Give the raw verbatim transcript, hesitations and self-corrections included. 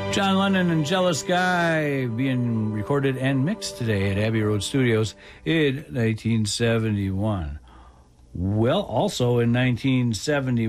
John Lennon and Jealous Guy being recorded and mixed today at Abbey Road Studios in nineteen seventy-one. Well, also in nineteen seventy